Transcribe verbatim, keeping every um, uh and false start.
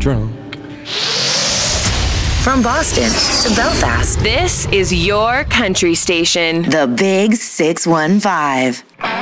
drunk. From Boston to Belfast, This is your country station. the Big six one five.